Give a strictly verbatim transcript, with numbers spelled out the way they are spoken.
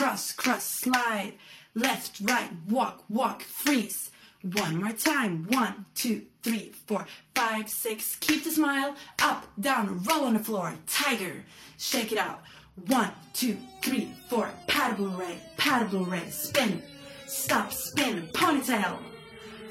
cross, cross, slide, left, right, walk, walk, freeze. One more time, one, two, three, four, five, six, keep the smile, up, down, roll on the floor, tiger, shake it out. One, two, three, four, paddle right, paddle right, spin, stop, spin, ponytail.